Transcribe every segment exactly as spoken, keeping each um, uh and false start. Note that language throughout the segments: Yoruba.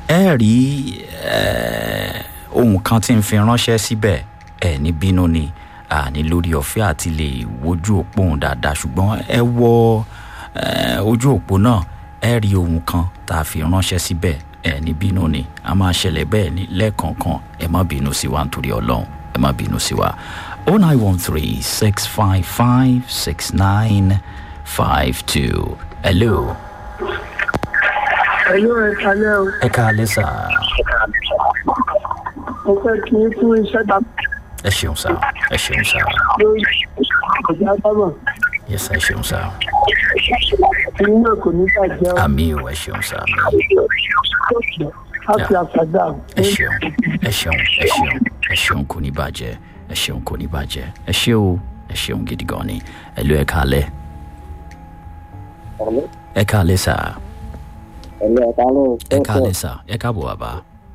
ẹ rí ohun kan tí ń fi ránṣẹ́ síbẹ̀ ẹ ní bínú ni àní lórí ọ̀fẹ́ àti lè wojú òpó òun dáadáa ṣùgbọ́n ẹ wọ ojú òpó náà ẹ rí ohun kan tá a fi ránṣẹ́ síbẹ̀ ẹ ní bínú ni a máa ṣẹlẹ̀ bẹ́ẹ̀ ní lẹ́ẹ̀kọ̀ọ̀kan ẹ má bínú sí wa nítorí ọlọ́run ẹ má bínú sí wa. oh nine one three six five five six nine five two. hello. hello ẹ kálẹ́ o. ẹ káalẹ́ sà. mo fẹ́ kí n fún iṣẹ́ ta. ẹ ṣeun sà ẹ ṣeun sà. lórí ọjà sábà. yes ẹ ṣeun sà. ẹ̀yin náà kò ní bàjẹ́ o. àmì ò ẹ ṣeun sà. láti àṣàdá. ẹ ṣeun ẹ ṣeun ẹ ṣeun ẹ ṣeun kò ní bàjẹ́ ẹ ṣeun kò ní bàjẹ́ ẹ ṣe o ẹ ṣeun gidi gan ni ẹ ló ẹ káalẹ́. ẹ káalẹ́ sà. ẹ káalẹ́ sà ẹ káàbọ̀ bàbá.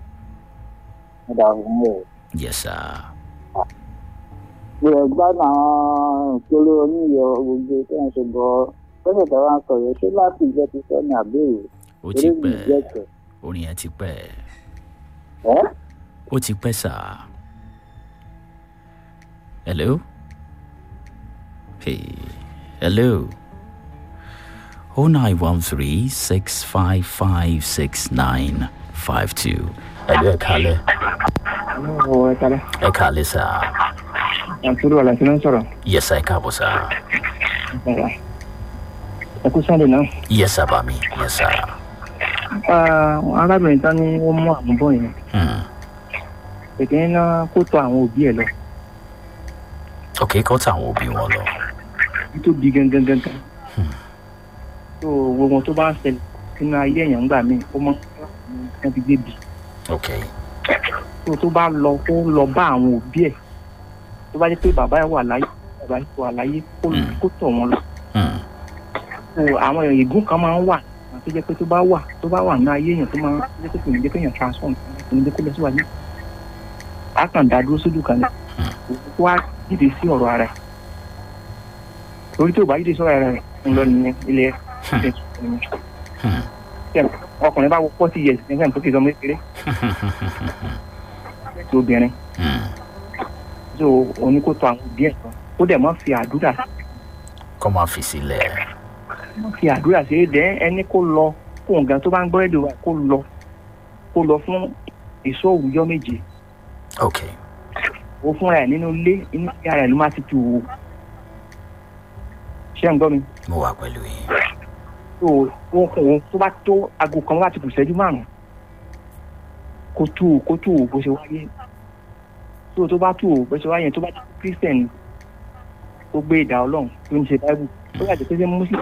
yes sir. mo rẹ̀ gbádùn àwọn ìpolówó oníyọ gbogbo tí wọ́n ṣe bọ́ lọ́sẹ̀ tó wá ń sọ yẹn ṣé láti ìjẹ́ ti sọ ní àbẹ̀wò. ó ti pẹ́ orin yẹn ti pẹ́ ó ti pẹ́ sà. hello hey hello oh nine one three six five five six nine five two. hello ẹ kálẹ́. ẹ kálẹ́. ẹ kálẹ́ sà. àtúrò àlàsí ló ń sọ̀rọ̀. yes sir ẹ káàbọ̀ sà. ẹ kú sunday náà. yes sir bá mi yes sir. arábìnrin tán ni ó mú àmúbọ̀ yẹn. èké náà kó tọ àwọn òbí ẹ lọ. ok kó tọ àwọn òbí wọn lọ. tó bí gangan gangan. tó gbogbo tó bá ń ṣẹlẹ̀ sínú ayé èèyàn gbà mí ó mọ wọn fi gbé bì. ok. tó tó bá lọ kó lọ bá àwọn òbí ẹ tó bá jẹ́ pé bàbá ẹ wà láyé bàbá ẹ wà láyé kó tọ̀ wọn lọ. tó àwọn èèyàn ìgún kan máa ń wà tó jẹ́ pé tó bá wà tó bá wà ní ayé èèyàn tó máa ń jẹ́ pé kò ní jẹ́ pé èèyàn transform kò ní jẹ́ kó lọ síwájú. a kàn dá dúró sójú kan náà kó wá dìde sí ọ̀rọ̀ ara ẹ̀ torí tó bá dìde sọ̀rọ̀ ara ẹ̀ ń lọ nìyẹn ilé ẹ̀ ọkùnrin bá wọ forty years nígbà tó kì í sọ ọmọ kékeré tó obìnrin tó oní kó tó àwọn òbí ẹ̀ kan ó dẹ̀ mọ́ fi àdúrà kọ́ máa fi sílẹ̀. mọ́ fi àdúrà sí ẹ̀dẹ́ ẹni kó lọ kó nǹkan tó bá ń gbọ́ rédíò wa kó lọ kó lọ fún èso òwúyọ́ méje. ok. ó fúnra ẹ̀ nínú ilé inú ilé ara ẹ̀ ló máa ti tù ú. ṣé ń gbọ́ mi. mo wà pẹ̀lú yín. tó o kò tó bá tó aago kan wá ti kù ṣẹ́jú márùn-ún kó tù ú kó tù ú bó ṣe wáyé tó tó bá tù ú bó ṣe wáyé tó bá tó kírísítẹ̀nì tó gbé ìdá ọlọ́run tó ń ṣe báíbù tó bá jẹ́ pé ṣé mùsùlùmí.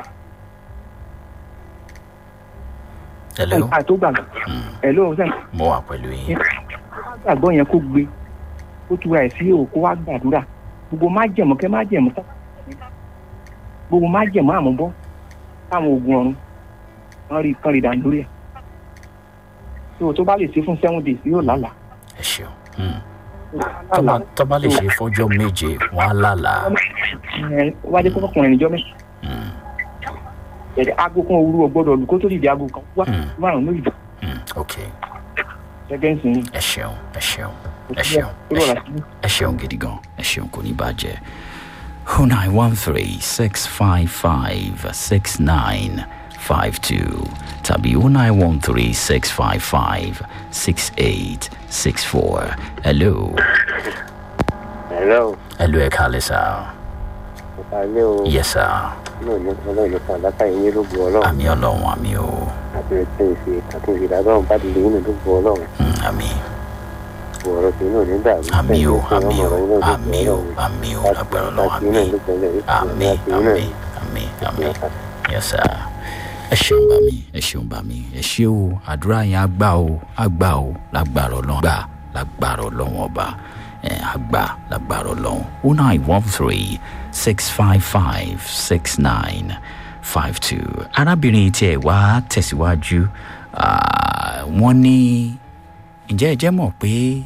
hello. ẹ̀ka tó gbàgbọ́. hello sẹ́yìn. mo wà pẹ̀lú yín. gbàgbọ́ yẹn kó gbé kó tura ẹ̀ sí òkú wá gbàdúrà gbogbo má jẹ̀mú kẹ́ má jẹ̀mú tá gbogbo má jẹ̀mú àmúbọ́ táwọn oògùn ọ̀run wọ́n rí kan rí dànù lórí ẹ̀ tó tó bá lè ṣe fún seven days yóò lálàá. ẹ ṣeun tó bá lè ṣe fọ́jọ́ méje wọ́n á lálàá. wájú kó fọkùnrin níjọ́ mẹ́ta ẹ̀ẹ́dẹ̀ aago kan òwúrọ̀ ọgbọ́dọ̀ olùkó tó dìde aago kan wá márùn-ún lórí ìdá. ok. gẹ́gẹ́ ń sìn. ẹ ṣeun ẹ ṣeun ẹ ṣeun ẹ ṣeun gidi gan ẹ ṣeun kò ní bàjẹ́. oh nine one three six five five six nine five two tàbí oh nine one three six five five six eight six four. hello. hello. hello ẹ káalẹ́ sá. ẹ káalẹ́ o. yes sir. inú ò ní ọlọ́run nípa àlákàyè yín ló bu ọlọ́run. àmì ọlọ́run àmì o. àti ètò ìṣe àtúnṣe ìdájọ́ bá ti lè yín ló bu ọlọ́run. àmì. bu ọ̀rọ̀ tí inú ò ní dàrú. àmì o àmì o àmì o àmì o lágbára ọlọ́run àmì àmì àmì àmì àmì yes sir. ẹ ṣeun bá mi ẹ ṣeun bá mi ẹ ṣe o àdúrà yẹn á gbà o á gbà o lágbára ọlọ́run gbà lágbára ọlọ́run ọba ẹ á gbà lágbára ọlọ́run oh nine one three six five five six nine five two. arábìnrin tí ẹ wá tẹ̀síwájú wọ́n ní ǹjẹ́ ẹ jẹ́ mọ̀ pé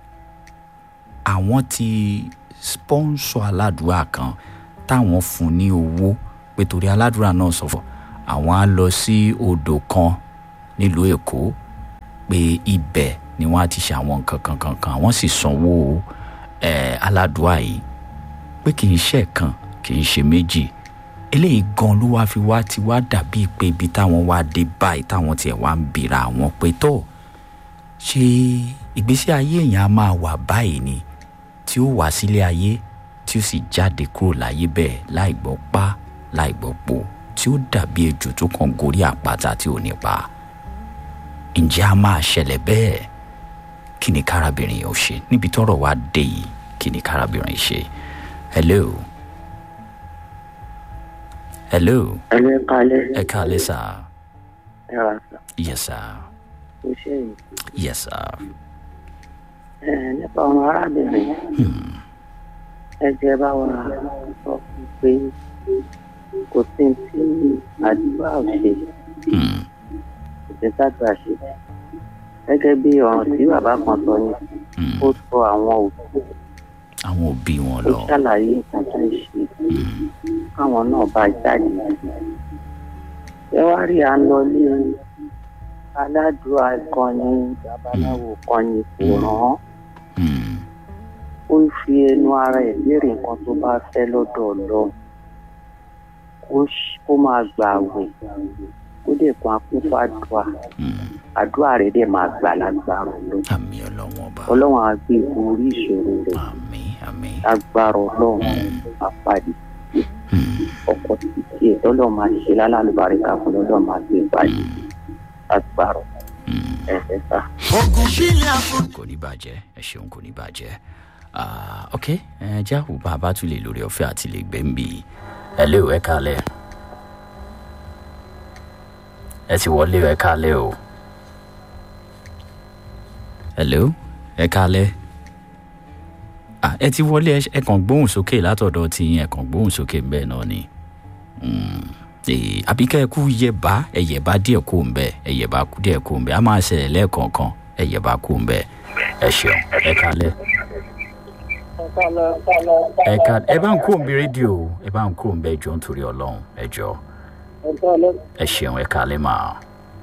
àwọn ti sponsor aládùúrà kan táwọn fún ní owó pé torí aládùúrà náà sọ fún àwọn á lọ sí odò kan nílùú èkó pé ibẹ̀ ni wọ́n á ti ṣe àwọn nǹkan kan kan kan wọ́n sì sanwó ẹ̀ aládùá yìí pé kì í ṣe kan kì í ṣe méjì eléyìí gan ló wá fi wá ti wá dàbí pé ibi táwọn wá dé báyìí táwọn tiẹ̀ wá ń bira àwọn pé tó ṣe ìgbésí ayé èèyàn á máa wà báyìí ni tí ó wá sílé ayé tí ó sì jáde kúrò láyé bẹ́ẹ̀ láì gbọ́ pa láì gbọ́ po tí ó dàbí ejò tó kàn gorí àpáta tí ò ní pa ǹjẹ́ a máa ṣẹlẹ̀ bẹ́ẹ̀ kí ni kárábìnrin yẹn ó ṣe níbi tọ́rọ̀ wá dé yìí kí ni kárábìnrin ṣe hello hello ẹ kálẹ́. ẹ káalẹ́ sà. ẹ wá sà. yes sir. ó ṣe yìí. yes sir. ẹ nípa ọmọ arábìnrin ẹ jẹ́ bá wa sọ fún pé kò sí tí àdúrà ò ṣe kò sí sàdúrà ṣe gẹ́gẹ́ bí ọ̀ràn tí bàbá kan sọ ni ó sọ àwọn òbí àwọn òbí wọn lọ ó ṣàlàyé nǹkan tó ń ṣe káwọn náà bá jáde ẹ wá rí à ń lọ lé aládùúrà kan ní babaláwo kan ní kò rán ó ń fi ẹnu ara ẹ̀ béèrè nǹkan tó bá fẹ́ lọ́dọ̀ Ọlọ́run kó máa gbà àwẹ̀ ó dẹ̀ kan akúnfà àdúrà àdúrà rẹ̀ dẹ̀ máa gbà lágbára Ọlọ́run àmì Ọlọ́run ọba Ọlọ́run á gbé orí ìṣòro rẹ̀ àmì àmì lágbára Ọlọ́run àpàdé ọkọ̀ títí ẹ̀ Ọlọ́run máa ṣe lálàlùbáríkà fún Ọlọ́run máa gbé ìpàdé lágbára ẹ̀fẹ̀ sá. kò ní bàjẹ́ ẹ ṣeun kò ní bàjẹ́ ok ẹ jẹ́ àwò bàbá tún lè lórí ọ̀fẹ́ àti lè gbé ń bì í ẹ lé o ẹ kálẹ̀ ẹ ti wọlé o ẹ kálẹ̀ o hello ẹ kálẹ̀ ẹ ti wọlé ẹ kàn gbóhùn sókè látọ̀dọ̀ tí ẹ kàn gbóhùn sókè bẹ́ẹ̀ náà ni àbí kẹ́ ẹ kú yẹ̀bá ẹ yẹ̀bá díẹ̀ kó ń bẹ̀ ẹ yẹ̀bá díẹ̀ kó ń bẹ̀ a máa ṣẹlẹ̀ lẹ́ẹ̀kọ̀ọ̀kan ẹ yẹ̀bá kó ń bẹ̀ ẹ ṣeun ẹ kálẹ̀ ẹ ká ẹ bá ń kó ń bí rédíò ẹ bá ń kó ń bẹ jọ nítorí Ọlọ́run ẹ jọ ẹ ṣeun ẹ kálẹ̀ máa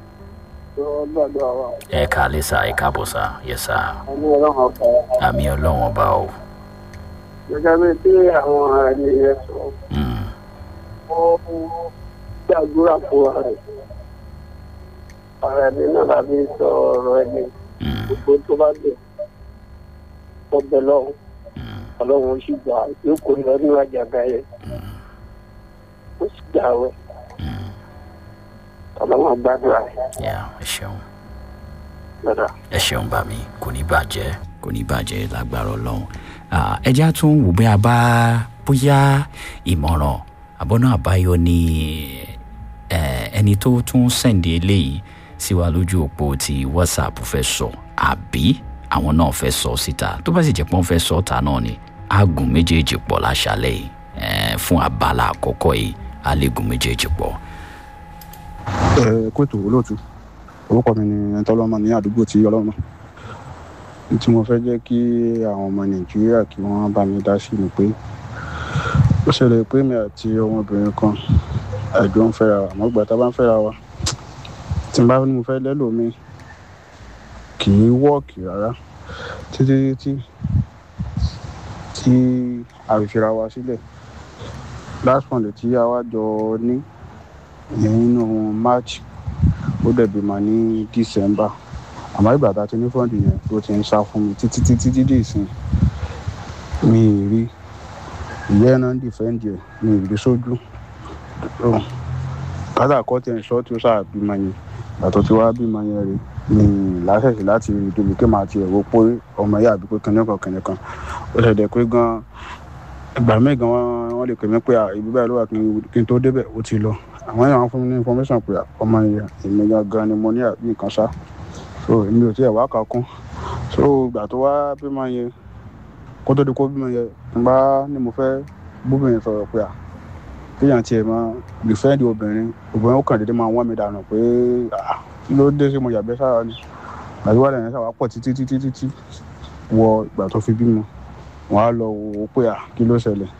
ẹ kálẹ̀ sá ẹ káàbọ̀ sá yẹ sá àmì Ọlọ́run ọba o. gẹ́gẹ́ bí tí àwọn ènìyàn sọ wọ́n gbàdúrà fún ààrẹ ààrẹ mi náà lábí sọ ọ̀rọ̀ ẹni gbogbo tó bá dé ọbẹ̀ lọ́hùn Ọlọ́run ó sì gbà yóò kó lọ nínú àjàgà yẹn ó sì gbà wẹ̀ Ọlọ́run gbàdúrà ẹ ṣeun ẹ ṣeun bá mi kò ní bàjẹ́ kò ní bàjẹ́ lágbára Ọlọ́run ẹ jẹ́ àtún wò bí a bá bóyá ìmọ̀ràn àbọ̀nà àbáyọ ni ẹni tó tún sẹ̀ǹdì eléyìí sí wa lójú òpó ti WhatsApp fẹ́ sọ àbí àwọn náà fẹ́ sọ síta tó bá sì jẹ́ pọ́n fẹ́ sọ ọ̀tá náà ni àgùn méjèèjì pọ̀ láṣálẹ̀ yìí fún abala àkọ́kọ́ yìí àlégùn méjèèjì pọ̀. ẹ kó ètò olóòtú orúkọ mi ni ẹntọ́lọ́mọ ní àdúgbò tí Ọlọ́run tí mo fẹ́ jẹ́ kí àwọn ọmọ Nàìjíríà kí wọ́n bá mi dá sí ni pé ó ṣẹlẹ̀ pé mi àti ọmọbìnrin kan ẹ̀jọ́ ń fẹ́ra wa àmọ́ gbà tá a bá ń fẹ́ra wa tí n bá ní mo fẹ́ lẹ́lòmí kì í wọ́ọ̀kì rárá títí tí tí a fi fira wa sílẹ̀ last month tí a wá jọ ní nínú March ó dẹ̀ bímọ ní December àmọ́ ìgbà tá a ti ní fọ́ọ̀dù yẹn ló ti ń sá fún mi títí títí dídì ìsìn mi ì rí ìyá ẹ̀ náà ń dìfẹ́ǹdì ẹ̀ mi ì rí sójú kátà kọ́tì ẹ̀ sọ́ọ́ tí ó sáà bímọ yẹn ìgbà tí wàá bímọ yẹn rí mi láṣẹ̀ṣẹ̀ láti rí débi kí màá ti ẹ̀wọ́ pé ọmọ yà bí pé kìnìkan kìnìkan ó ṣẹ̀dẹ̀ pé gan ìgbà míì gan wọ́n lè pè mí pé ibi báyìí ló wà kí n tó débẹ̀ ó ti lọ àwọn èèyàn fún mi ní information pé ọmọ yẹn èmi gangan ni mo ní àbí nǹkan ṣá so èmi ò tiẹ̀ wá kà kún so ìgbà tó wá bímọ yẹn kó tó di kó bímọ yẹn n bá ní mo fẹ́ bóbìnrin sọ̀rọ̀ pé à kéèyàn tiẹ̀ máa dìfẹ́ǹdì obìnrin obìnrin ó kàn déédéé máa wọ́n mi dànù pé kí ló dé sí mo yàgbẹ́ sára ni àti wàhálà yẹn sábà pọ̀ títí títí títí wọ ìgbà tó fi bímọ wọn á lọ wò ó pé à kí ló ṣẹlẹ̀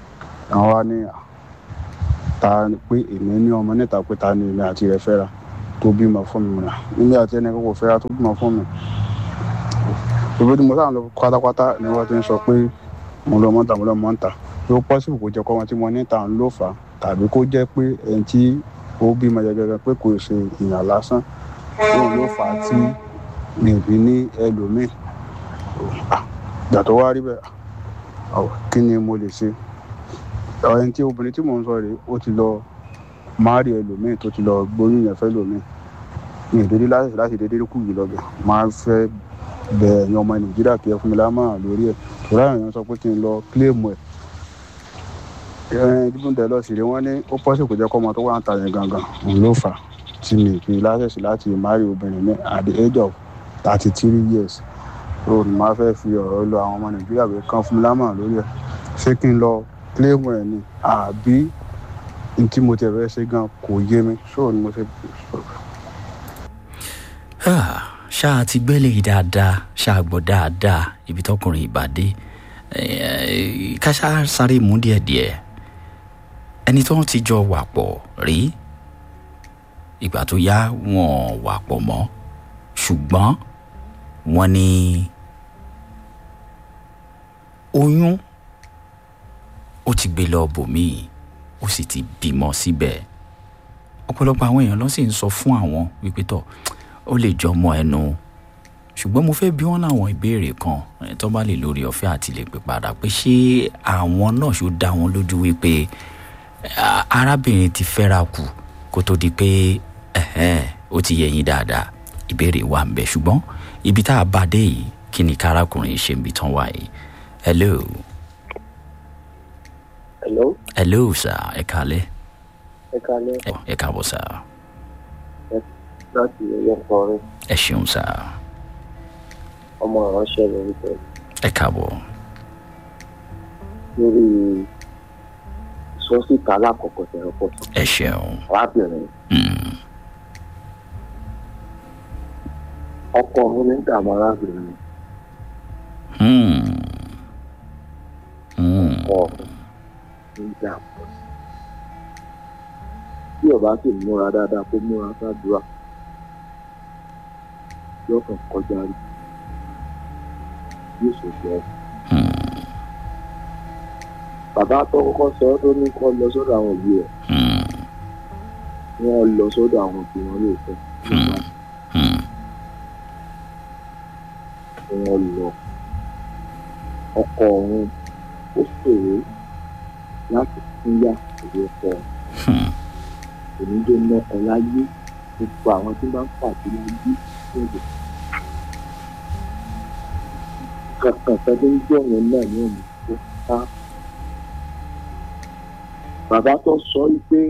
àwọn wa ní à ta pé èmi ní ọmọ níta pé ta ni èmi àti rẹ̀ fẹ́ra tó bímọ fún mi rà níbi àti ẹni kò fẹ́ra tó bímọ fún mi ìbí tí mo sáà lọ pátápátá ni wọ́n ti ń sọ pé mo lọ mọ́ta mo lọ mọ́ta tó pọ́sibù kò jẹ́ kọ́ wọn tí mo ní ta ń lò fà á tàbí kó jẹ́ pé ẹni tí ó bímọ gẹ́gẹ́ pé kò ṣe ìyàn lásán lóun ló fà á tí mi ò fi ní ẹlòmíì ìgbà tó wá rí bẹ́ẹ̀ kí ni mo lè ṣe ẹni tí obìnrin tí mò ń sọ rèé ó ti lọ máàrí ẹlòmíì tó ti lọ gbóyún yẹn fẹ́ lòmíì mi ò dédé láti láti dédé kù yìí lọ́bẹ̀ máa fẹ́ bẹ ẹ̀yin ọmọ nàìjíríà kí ẹ fún mi lámọ̀ràn lórí ẹ̀ tòrá èèyàn sọ pé kí n lọ kílèmù ẹ̀ ẹ̀ dídùn tẹ̀ lọ sí rí wọ́n ní ó pọ́sì kò jẹ́ kọ́ ọmọ tó wà ń ta yẹn gangan òun ló fà tí mi fi láṣẹ̀sì láti máàrí obìnrin mi at the age of thirty three years ó ní máa fẹ́ fi ọ̀rọ̀ lọ àwọn ọmọ nàìjíríà pé kán fún mi lámọ̀ràn lórí ẹ̀ ṣé kí n lọ kílèmù ẹ̀ ni àbí n tí mo tẹ̀ fẹ́ ṣe gan kò yé mi ṣóò ni mo ṣe. ṣáà ti gbélé yìí dáadáa ṣáà gbọ́ dáadáa ibi tọkùnrin ìbàdí ká ṣáà sáré mú díẹ̀díẹ̀ ẹni tó ń ti jọ wà pọ̀ rí ìgbà tó yá wọn wà pọ̀ mọ́ ṣùgbọ́n wọ́n ní oyún ó ti gbé lọ bòmíì ó sì ti bímọ síbẹ̀ ọ̀pọ̀lọpọ̀ àwọn èèyàn ló sì ń sọ fún àwọn wípé tọ̀ ó lè jọ mọ́ ẹnu ṣùgbọ́n mo fẹ́ bí wọ́n láwọn ìbéèrè kan tó bá lè lórí ọ̀fẹ́ àti lè pè padà pé ṣé àwọn náà ṣó dá wọn lójú wípé arábìnrin ti fẹ́ra kù kó tó di pé ó ti yẹ yín dáadáa ìbéèrè wà ń bẹ ṣùgbọ́n ibi tá a bá dé yìí kí ni kárakùnrin ṣe ń bi tán wá yìí. hello. hello. hello sir ẹ kálẹ́. ẹ kálẹ́. ẹ káàbọ̀ sir. ẹ láti ẹyẹ kọrin. ẹ ṣeun sir. ọmọ ìránṣẹ́ lórúkọ. ẹ káàbọ̀. lórí ìsọsíta alákọ̀ọ́kọ́ tẹ̀rọ pọ̀. ẹ ṣeun. arábìnrin. ọkọ mi ní dààmú arábìnrin. ọkọ mi ní dààmú. bí ọba sì múra dáadáa kó múra sádùúrà yóò kàn kọjá rí yóò ṣe jẹ. bàbá tó kọ́kọ́ sọ ọ́ tó ní kó lọ sọ́dọ̀ àwọn òbí rẹ̀ wọ́n lọ sọ́dọ̀ àwọn òbí wọn lóòótọ́ wọ́n lọ ọkọ ọ̀run ó ṣòro láti fúnyà ìwé ọkọ onídó mọ́kọ láyé gbogbo àwọn tí wọ́n bá ń pàdé láyé lọ́dọ̀ kankan tó ń gbọ́ yẹn náà ní ọ̀nà tó ká. bàbá tó sọ pé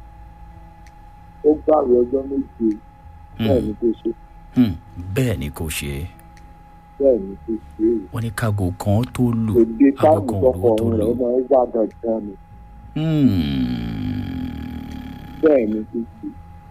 ó gbàwé ọjọ́ méje bẹ́ẹ̀ ni kò ṣe. bẹ́ẹ̀ ni kò ṣe. bẹ́ẹ̀ ni kò ṣe. wọ́n ní kágo kan tó lù èdè kágo táwọn kan ìtọ́kọ̀ tó ọ̀hún lù. rẹ̀ máa ń wà dandan ni. bẹ́ẹ̀ ni kò ṣe.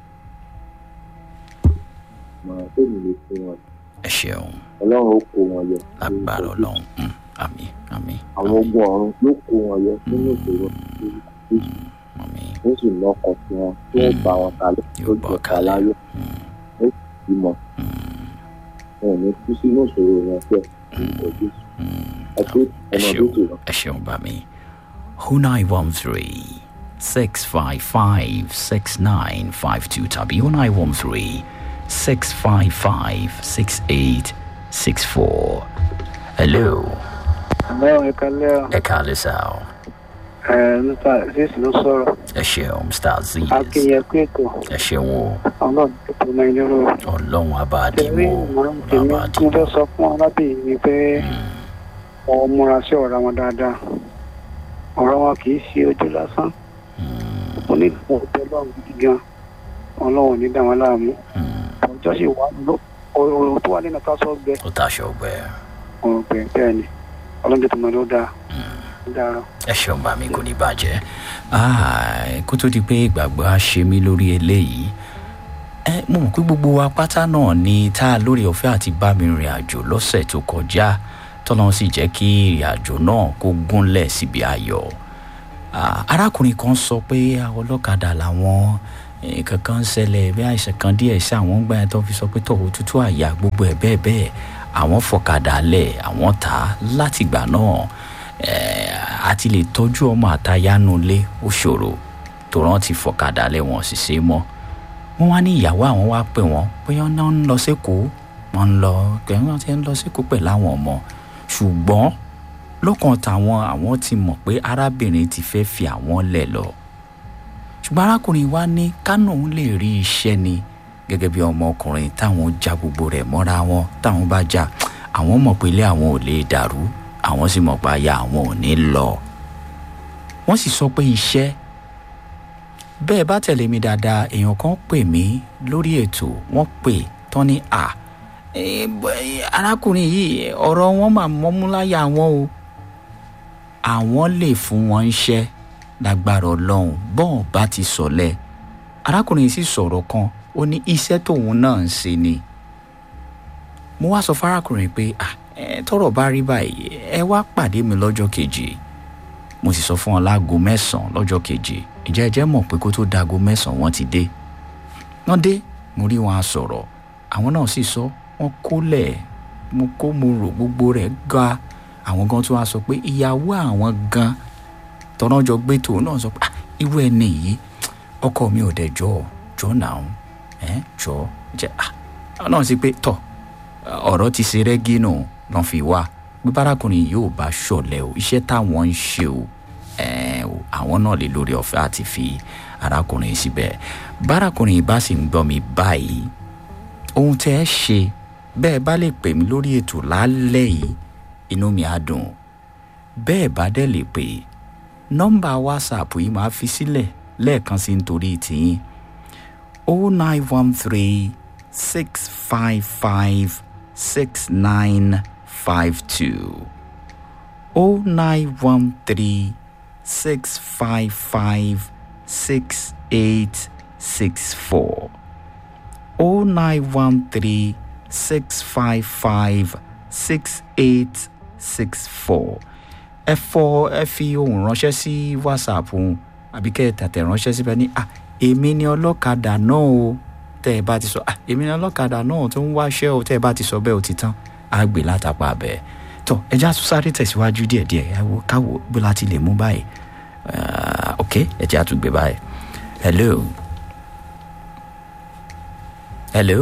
màá tó mi lè fún wọn. ẹ ṣeun. ọlọ́run ó kó wọn yọ. lágbára ọlọ́run àmín àmín. àwọn ogun ọ̀run yóò kó wọn yọ nínú ìṣòro àmín. ó sì lọ́kọ̀ fún wọn tí wọ́n bá wọn kalẹ̀ tó jọ kaláyọ̀ ó sì bímọ wọn ò ní kú sínú ìṣòro yẹn fẹ́ ìtọ́jú ẹ pé ọmọdé tó lọ. ẹ ṣeun bá mi. oh nine one three six five five six nine five two tàbí oh nine one three six five five six eight six four. hello. Hello, ẹ kálẹ́ o. ẹ kálẹ́ sá o. Ẹ nípa Azeez ló sọ̀rọ̀. ẹ ṣeun mr Azeez. Akínyẹ pé ètò. ẹ ṣeun o. Ọlọ́run tó tó náà yọrọ. ọlọ́run abáàdì Tẹ̀lé wo ìmọ̀ràn tèmi abáàdì tí mo fẹ́ wo. sọ fún arábìnrin ni pé wọ́n múra sí ọ̀rọ̀ wọn dáadáa. Ọ̀rọ̀ wọn kì í ṣe ojú lásán. Ó ní ọ̀dọ́ ọlọ́run gidi gan. Ọlọ́run ò ní dá wọn láàmú. Ọjọ́ sì wà ló ọ̀rọ̀ tó wà nínú ká sọ gbẹ. ó taṣọ ọgbẹ. Ọ̀rọ̀ gbẹ bẹ́ẹ̀ ni. Ọlọ́run tó mọ̀ ló dáa. Dára. ẹ ṣeun bá mi kò ní bàjẹ́. kó tó di pé ìgbàgbọ́ á ṣe mí lórí eléyìí ẹ mo mọ̀ pé gbogbo wa pátá náà ni tá a lórí ọ̀fẹ́ àti bá mi rìn àjò lọ́sẹ̀ tó kọjá tọ́lọ́run sì jẹ́ kí ìrìn àjò náà kó gúnlẹ̀ síbi ayọ̀. arákùnrin kan sọ pé àwọn ọlọ́kadà làwọn nǹkan kan ń ṣẹlẹ̀ bí àìsàn kan díẹ̀ sí àwọn gbà yẹn tó fi sọ pé tọ̀ òtútù àyà gbogbo ẹ̀ bẹ́ẹ̀ bẹ́ẹ̀ àwọn fọ̀kadà lẹ̀ àwọn tà á láti ìgbà náà àti lè tọ́jú ọmọ àtayánulé ó ṣòro tó rántí fọ̀kadà lẹ̀ wọ́n sì ṣe mọ́ wọ́n wá ní ìyàwó àwọn wá pè wọ́n bóyá wọ́n ń lọ sékòó wọ́n ń lọ kẹ́hìn wọ́n ti ń lọ sékòó pẹ̀lú àwọn ọmọ ṣùgbọ́n lọ́kàn táwọn àwọn ti mọ̀ pé arábìnrin ti fẹ́ fi àwọn lẹ̀ lọ ṣùgbọ́n arákùnrin wa ní kánò ń lè rí iṣẹ́ ni gẹ́gẹ́ bí ọmọkùnrin táwọn já gbogbo rẹ̀ mọ́ra wọn táwọn bá já àwọn mọ̀ pé ilé àwọn ò lè dàrú àwọn sì mọ̀ pé aya àwọn ò ní lọ wọ́n sì sọ pé iṣẹ́ bẹ́ẹ̀ bá tẹ̀lé mi dáadáa èèyàn kan pè mí lórí ètò wọ́n pè tán ní à arákùnrin yìí ọ̀rọ̀ wọn máa mọ́mú láyà wọn o àwọn lè fún wọn iṣẹ́ lágbára ọlọ́run bọ́ọ̀ bá ti sọ̀lẹ̀ arákùnrin sì sọ̀rọ̀ kan ó ní iṣẹ́ tóun náà ń ṣe ni mo wá sọ fárákùnrin pé tọ́rọ̀ bá rí báyìí ẹ wá pàdé mi lọ́jọ́ kejì mo sì sọ fún wọn láago mẹ́sàn-án lọ́jọ́ kejì ìjẹ́ ẹjẹ́ mọ̀ pé kó tó dáago mẹ́sàn-án wọ́n ti dé wọ́n dé mo rí wọn a sọ̀rọ̀ àwọn náà sì sọ wọ́n kólẹ̀ mo kó mo rò gbogbo rẹ̀ ga àwọn gan tó wá sọ pé ìyàwó àwọn gan tọ́nà jọ gbé tòun náà sọ pé irú ẹni yìí ọkọ mi ò dẹ̀ jọ jọ náà ẹ jọ jẹ ah náà sì pé tọ ọ̀rọ̀ ti ṣe rẹ́gí nù lọ́n fi wá bí bárakùnrin yóò bá ṣọ̀lẹ̀ o iṣẹ́ táwọn ń ṣe o ẹ o àwọn náà lè lórí ọ̀fẹ́ àti fi arákùnrin síbẹ̀ bárakùnrin bá sì ń gbọ́ mi báyìí ohun tẹ́ ẹ ṣe bẹ́ẹ̀ bá lè pè mí lórí ètò lálẹ́ yìí inú mi á dùn bẹ́ẹ̀ bá dẹ̀ lè pè nọ́mbà whatsapp yìí máa fi sílẹ̀ lẹ́ẹ̀kan sí nítorí tìyín oh nine one three six five five six nine five two oh nine one three six five five six eight six four oh nine one three six five five six eight six four ẹ fọ ẹ fi ohùn ránṣẹ́ sí whatsapp òun àbí kẹ́ ẹ tàtẹ̀ ránṣẹ́ síbẹ̀ ní à èmi ni ọlọ́kadà náà o tẹ́ ẹ bá ti sọ à èmi ni ọlọ́kadà náà tó ń wáṣẹ́ o tẹ́ ẹ bá ti sọ bẹ́ẹ̀ o ti tán á gbé látàpá bẹ́ẹ̀ tó ẹjẹ́ àtúnṣáré tẹ̀síwájú díẹ̀díẹ̀ káwọ́ bó láti lè mú báyìí ok ẹjẹ́ àtúngbé báyìí hello hello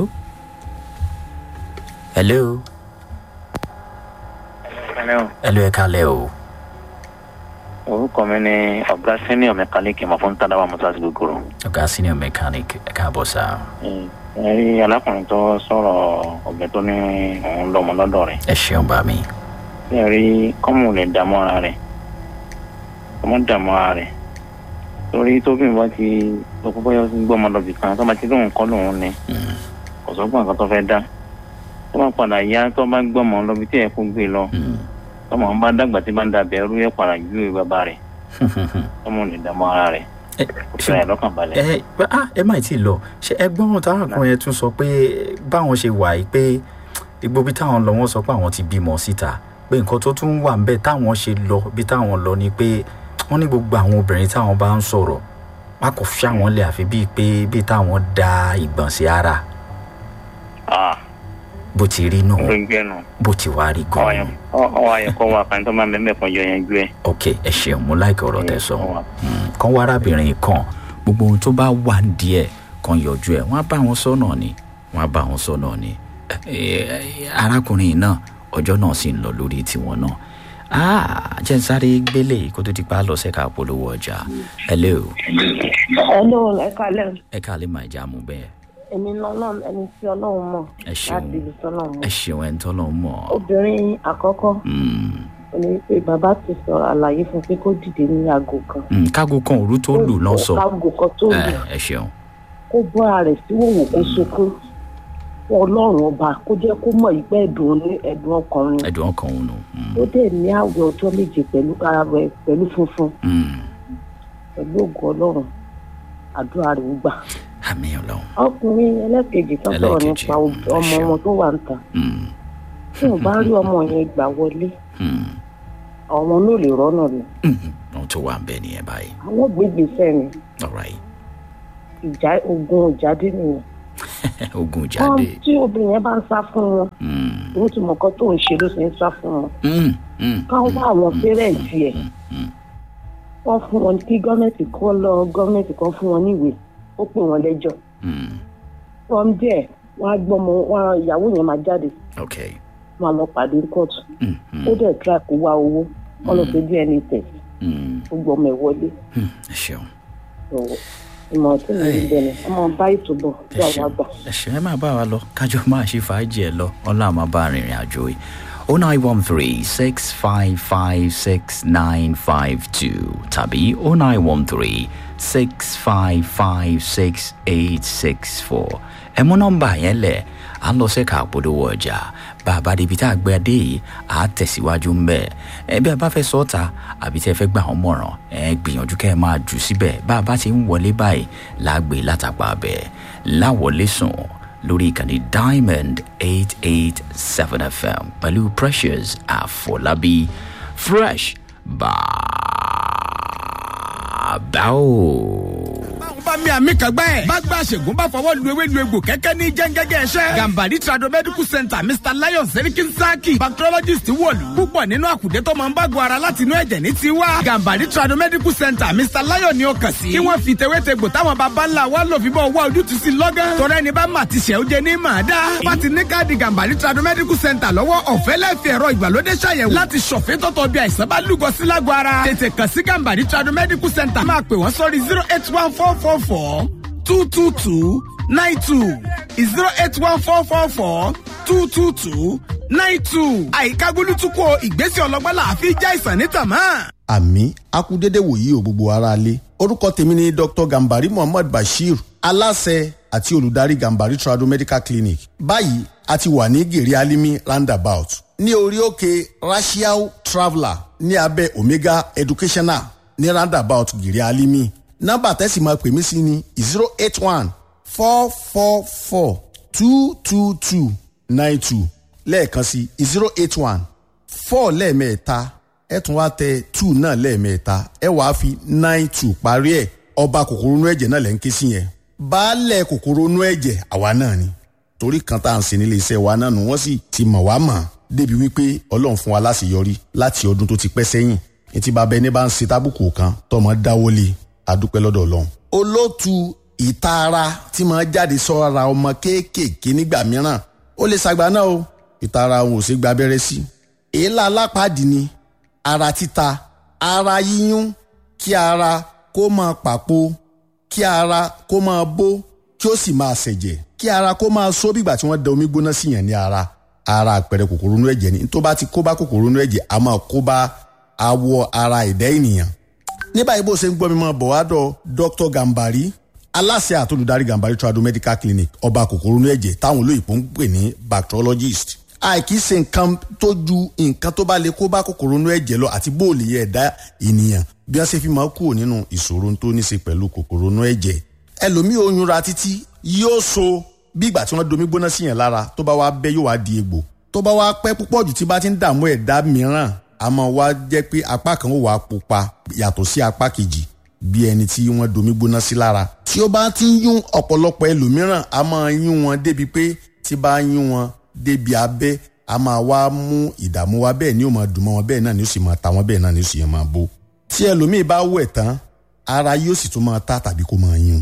hello hello ẹ kálẹ́ o. orúkọ mi ni ọ̀gá senior mechanic mọ̀ fún tàdáwà mọ́tàsí gbogbo. ọ̀gá senior mechanic ẹ káàbọ̀ sá. ẹ rí alákùnrin tó sọ̀rọ̀ ọ̀gbẹ́ tó ní òun lọ́mọ lọ́dọ̀ rẹ̀. ẹ ṣeun bá mi. ẹ rí kọ́mù lè dààmú ara rẹ̀ kọ́mù dààmú ara rẹ̀ torí tóbi ìwọ́n ti lọ́kọ́ bóyá ó ti gbọ́ ọmọdọ̀bì kan tó bá ti lóun kọ́ lòun ni kò sọ́gbọ́n kan tó fẹ́ dá tó bá padà yá tó bá gbọ́ ọmọ lọ́bi tí ẹ̀ kó gbé lọ tọmọ ń bá dàgbà tí bá ń dàbẹ̀ ẹrú yẹ padà ju ìwé bàbá rẹ̀ tọmọ lè dààmú ara rẹ̀ kò fẹ́ ẹ lọ́kàn balẹ̀. ẹ ẹ má tí ì lọ ṣe ẹgbọ́n táwọn kan yẹn tún sọ pé báwọn ṣe wà yìí pé igbó bí táwọn lọ wọ́n sọ pé àwọn ti bímọ síta pé nǹkan tó tún wà ń bẹ táwọn ṣe lọ bí táwọn lọ ni pé wọ́n ní gbogbo àwọn obìnrin táwọn bá ń sọ̀rọ̀ wọn kò fi àwọn lẹ̀ àfi bíi pé bí táwọn da ìgbọ̀n sí ara bó ti rí nù bó ti wá rí gan-an. ọwọ́ ayẹ̀kọ́ wa kan tó máa ń bẹ́ẹ̀ kan yọ yẹn gbé. ok ẹ ṣeun mo láìka ọ̀rọ̀ tẹ́ sọ kàn wá arábìnrin kan gbogbo ohun tó bá wà díẹ̀ kan yọjú ẹ̀ wọ́n á bá wọn sọ́nà ni wọ́n á bá wọn sọ́nà ni arákùnrin náà ọjọ́ náà sì ń lọ lórí tiwọn náà jẹ́ n sáré gbélé kó tó ti pa lọ sẹ́ka polówó ọjà hello. hello ẹ kálẹ́. ẹ kálẹ́ máa já mu bẹ́ẹ̀. èmi lọ́lọ́run ẹni tí ọlọ́run mọ̀ láti ibi tọ́lọ́run mọ̀. ẹ ṣeun ẹni tọ́lọ́run mọ̀. obìnrin àkọ́kọ́ ó ní pé bàbá ti sọ àlàyé fún pé kó dìde ní aago kan. kágo kan òru tó lù náà sọ. kágo kan tó lù. ẹ ṣeun. kó bọ́ra rẹ̀ sí wòwò kó sunkún ọlọ́run ọba kó jẹ́ kó mọ̀ ìpẹ́ ẹ̀dùn ní ẹ̀dùn ọkùnrin. ẹ̀dùn ọkùnrin nù. ó dẹ̀ ní àwẹ̀ ọjọ́ méje pẹ̀lú ara rẹ̀ pẹ̀lú funfun. pẹ̀lú ògùn ọlọ́run àdúrà rẹ̀ gbà. àmín ọlọ́run. ọkùnrin ẹlẹ́kejì tó sọ̀rọ̀ nípa ọmọ wọn tó wà níta. tí ò bá rí ọmọ yẹn gbà wọlé ọmọ náà lè rọ́nà ni. ohun tó wà ń bẹ nìyẹn báyìí. àwọn gbégbé sẹ́ni. all right ìjà ogun ìjáde nìyẹn. ogun ìjáde. tí obìnrin yẹn bá ń sá fún wọn òun ti mọ nǹkan tó ń ṣe ló ṣe ń sá fún wọn. káwọn wá àwọn pẹ́rẹ́ǹtì ẹ̀ wọ́n fún wọn kí gọ́ọ̀mẹ̀ntì kan lọ gọ́ọ̀mẹ̀ntì kan fún wọn níwèé ó pè wọ́n lẹ́jọ́. from there wọ́n á gbọ́mọ wọn ìyàwó yẹn máa jáde. wọ́n á lọ pàdé kóòtù. ó dẹ̀ tíra kó wá owó wọ́n lọ sí D N A test. ó gbọ́mọ ẹ̀ wọlé. ìmọ̀ tí mo ń bẹ̀rẹ̀ ọmọ bá ìtòbọ̀ tí àwọn àgbà. ẹ ṣe ẹ máa bá wa lọ kájọ máa ṣe fàájì ẹ lọ ọlá máa bá rìnrìn àjò yìí oh nine one three six five five six nine five two tàbí oh nine one three six five five six eight six four ẹ mú nọ́mbà yẹn lẹ̀ à ń lọ sẹ́ka àpolówó ọjà bàbá débi tá a gbé adé yìí à á tẹ̀síwájú ń bẹ̀ ẹ bí a bá fẹ́ sọ́ọ̀ta àbí tí ẹ fẹ́ gbà wọ́n mọ̀ràn ẹ gbìyànjú kẹ́ ẹ máa jù síbẹ̀ bàbá ti ń wọlé báyìí lágbè látàpá abẹ́ láwọlé sùn lórí ìkànnì Diamond eight eight seven F M pẹ̀lú Precious Àfọlábí fresh bàbá o. bá mi àmì kan gbẹ́ ẹ̀. bá gba àṣègùn bá fọwọ́ lu ewé lu egbò kẹ́kẹ́ ní jẹ́ngẹ́gẹ́ ẹ̀ṣẹ́. Gambari Trado Medical Center Mister Lion Serikin Saki bacteriologist wọ̀lú. púpọ̀ nínú àkùdé tó máa ń bá gbọ́ ara láti inú ẹ̀jẹ̀ ní tiwa. Gambari Trado Medical Center Mister Lion ni ó kàn sí. kí wọ́n fi tewétegbò táwọn baba ńlá wa lò fi bọ́ wá ojútùú sí lọ́gán. tọ́rọ ẹni bá mà ti ṣẹ̀ ó jẹ ní màá dá. bá ti ní káàdì Gambari Trado Medical Center lọ́wọ́ ọ̀fẹ́ lẹ́fẹ̀ẹ́ ẹ̀rọ ìgbàlódé ṣàyẹ̀wò láti ṣọ̀fẹ́ tọ́tọ̀ bí àìsàn bá lúgọ sí lágọ̀ ara. tètè kàn sí Gambari Trado Medical Center máa pè wọ́n sórí zero eight one four four four two two two nine two zero eight one four four four two two two nine two. àyíká gbólútúkọ ìgbésẹ̀ ọlọ́gbọ́n làáfi já ìsàn níta mọ́. àmì akúdédé wòyí ò gbogbo ara lé orúkọ tèmi ni Doctor Gambari Muhammad Bashir aláṣẹ àti olùdarí Gambari Trado Medical Clinic. báyìí a ti wà ní gèrè alimi roundabout ní orí òkè Rashiao Traveller ní abẹ́ Omega Educational ní roundabout gèrè alimi. nọ́mbà tẹ́sí máa pè mí sí ni zero eight one four four four two two two nine two lẹ́ẹ̀kan sí zero eight one four lẹ́ẹ̀mẹ́ta ẹ tún wá tẹ two náà lẹ́ẹ̀mẹ́ta ẹ wàá fi nine two parí ẹ̀ ọba kòkòrò inú ẹ̀jẹ̀ náà lẹ́ ń ké sí yẹn. baálẹ̀ kòkòrò inú ẹ̀jẹ̀ àwa náà ni torí kan tá à ń ṣe nílé iṣẹ́ wa náà nù wọ́n sì ti mọ̀ wá mọ̀ débi wípé Ọlọ́run fún wa láṣeyọrí láti ọdún tó ti pẹ́ sẹ́yìn ní ti bàbá ẹni bá ń ṣe tábùkù kan tọmọ dáwọ́lé adúpẹ́ lọ́dọ̀ Ọlọ́run. olóòtú ìtara tí máa jáde sọ́ra ọmọ kéékèèké nígbà mìíràn ó lè ṣàgbà náà o ìtara òun ò ṣe gba abẹ́rẹ́ sí. èélá alápàdé ni ara títa ara yíyún kí ara kó máa pàpò kí ara kó máa bó kí ó sì máa ṣẹ̀jẹ̀ kí ara kó máa só bígbà tí wọ́n da omi gbóná sí yẹn ní ara ara àpẹẹrẹ kòkòrò inú ẹ̀jẹ̀ ni tó bá ti kó bá kòkòrò inú ẹ̀jẹ̀ a máa kó bá awọ ara ẹ̀dá ènìyàn. ní báyìí bó ṣe ń gbọ́ mi máa bọ̀ wá dọ̀ Doctor Gambari aláṣẹ àtolùdarí Gambari Trado Medical Clinic ọba kòkòrò inú ẹ̀jẹ̀ táwọn olóyìnbó ń pè ní bacteriologist. àìkí ṣe nǹkan tó ju nǹkan tó bá lè kó bá kòkòrò inú ẹ̀jẹ̀ lọ àti bóòlì ẹ̀dá ènìyàn bí wọ́n ṣe fi máa kúrò nínú ìṣòro tó ní ṣe pẹ̀lú kòkòrò inú ẹ̀jẹ̀. ẹlòmíì oyún ra títí yóò so bí ìgbà tí wọ́n domi gbóná sí yẹn lára tó bá wá bẹ́ yóò wá di egbò tó bá wá pẹ́ púpọ̀ jù tí bá ti ń dààmú ẹ̀dá mìíràn a máa wá jẹ́ pé apá kan ó wá pupa yàtọ̀ sí apá kejì bí ẹni tí wọ́n domi gbóná sí lára. tí ó bá ti ń yún ọ̀pọ̀lọpọ̀ ẹlòmíràn a máa yún wọn débi pé tí bá yún wọn débi abẹ́ a máa wá mú ìdààmú wá bẹ́ẹ̀ ni ó máa dùn mọ́ wọn bẹ́ẹ̀ náà ni ó sì máa ta wọn bẹ́ẹ̀ náà ni ó sì máa bó. tí ẹlòmíì bá wẹ̀ tán ara yóò sì tún máa ta tàbí kó máa yún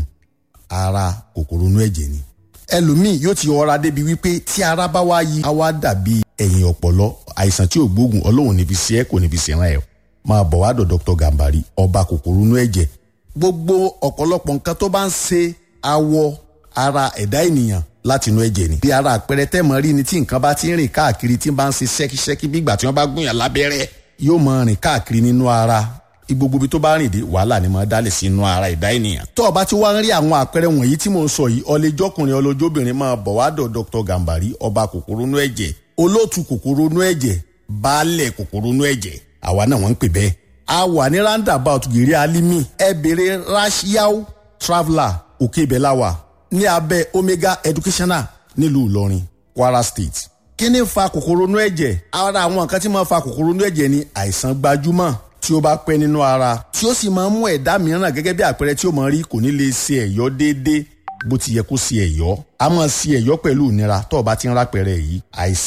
ara kòkòrò inú ẹ̀jẹ̀ ni. ẹlòmíì yóò ti ọra débi wípé tí ara bá wá yí a wá dàbí ẹ̀yìn ọ̀pọ̀lọ́ àìsàn tí ò gbóògùn Ọlọ́run ní fi ṣe é kò ní fi ṣèràn ẹ̀ máa bọ̀ wá dọ̀ Doctor Gambari ọba kòkòrò inú ẹ̀jẹ̀. gbogbo ọ̀pọ̀lọpọ̀ nǹkan tó bá ń ṣe awọ ara ẹ̀dá ènìyàn láti inú ẹ̀jẹ̀ ni. bí ara àpẹẹrẹ tẹ́mọ̀ rí ni tí nǹkan bá ti ń rìn káàkiri tí ń bá ń ṣe ṣẹ́kíṣẹ́kí bí ìgbà tí wọ́n bá gúnyàn lábẹ́rẹ́ yóò máa rìn káàkiri nínú ara gbogbo ibi tó bá rìn dé wàhálà ni máa dálẹ̀ sí inú ara ẹ̀dá ènìyàn. tó o bá ti wá ń rí àwọn àpẹẹrẹ wọ̀nyí tí mò ń sọ yìí ọlẹ́jọ́kùnrin ọlọ́jọ́bìnrin máa bọ̀ wá dọ̀ Doctor Gambari ọba kòkòrò inú ẹ̀jẹ̀ olóòtú kòkòrò inú ẹ̀jẹ̀ baálẹ̀ kòkòrò inú ẹ̀jẹ̀ àwa náà wọ́n ń pè bẹ́ẹ̀. a wà ní roundabout gèrè alimi ẹ bèrè Rashiao Traveller òkè ibẹ̀láwà ní abẹ́ Omega Educational nílùú Ìlọrin Kwara State. kí ni fa kòkòrò inú ẹ̀jẹ̀? ara àwọn nǹkan tí máa fa kòkòrò inú ẹ̀jẹ̀ ni àìsàn gbajúmọ̀ tí ó bá pẹ́ nínú ara tí ó sì máa ń mú ẹ̀dá mìíràn gẹ́gẹ́ bí àpẹẹrẹ tí ó máa rí kò ní lè ṣe ẹ̀yọ́ déédéé bó ti yẹ kó ṣe ẹ̀yọ́ a máa ṣe ẹ̀yọ́ pẹ̀lú ìnira tó o bá ti ń rápẹ̀rẹ̀ yìí àìsàn